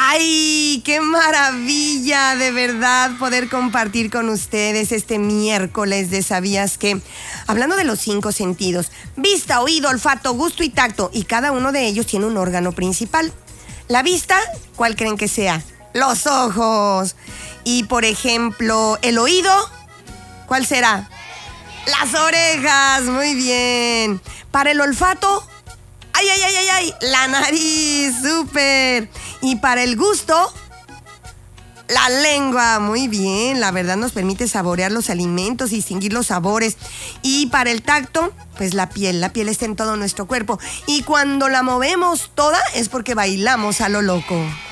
¡Ay, qué maravilla de verdad poder compartir con ustedes este miércoles de ¿Sabías qué? Hablando de los 5 sentidos: vista, oído, olfato, gusto y tacto. Y cada uno de ellos tiene un órgano principal. La vista, ¿cuál creen que sea? Los ojos. Y por ejemplo, el oído, ¿cuál será? Las orejas. Muy bien. Para el olfato, ¡ay! La nariz, súper. Y para el gusto, la lengua. Muy bien, la verdad nos permite saborear los alimentos y distinguir los sabores. Y para el tacto, pues la piel está en todo nuestro cuerpo. Y cuando la movemos toda es porque bailamos a lo loco.